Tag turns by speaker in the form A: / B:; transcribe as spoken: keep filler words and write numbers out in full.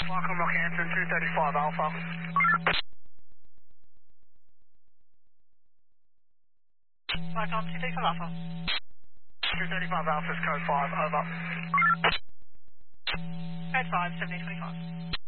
A: Welcome, Rockhampton, two thirty-five Alpha.
B: Welcome, two thirty-five Alpha.
A: two thirty-five Alpha's code five, over.
B: Code five, seventy twenty-five.